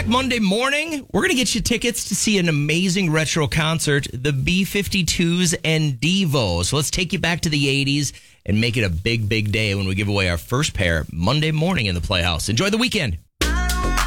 Monday morning, we're going to get you tickets to see an amazing retro concert, the B-52s and Devo. So let's take you back to the 80s and make it a big, big day when we give away our first pair Monday morning in the Playhouse. Enjoy the weekend.